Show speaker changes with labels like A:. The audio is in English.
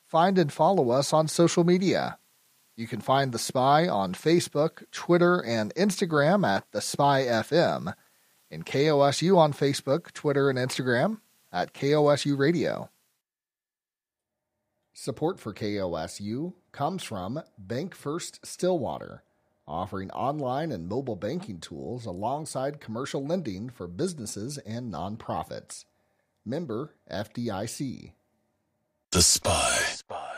A: find and follow us on social media. You can find The Spy on Facebook, Twitter, and Instagram at The Spy FM, and KOSU on Facebook, Twitter, and Instagram at KOSU Radio. Support for KOSU comes from Bank First Stillwater, offering online and mobile banking tools alongside commercial lending for businesses and nonprofits. Member FDIC.
B: The Spy.